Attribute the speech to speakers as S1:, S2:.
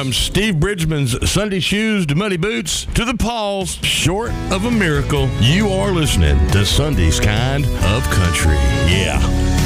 S1: From Steve Bridgman's Sunday shoes to muddy boots to the Pauls, short of a miracle, you are listening to Sunday's Kind of Country. Yeah.